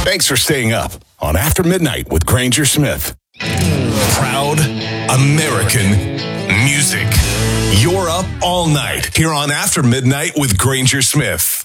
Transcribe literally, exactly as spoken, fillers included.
Thanks for staying up on After Midnight with Granger Smith. Proud American music. You're up all night here on After Midnight with Granger Smith.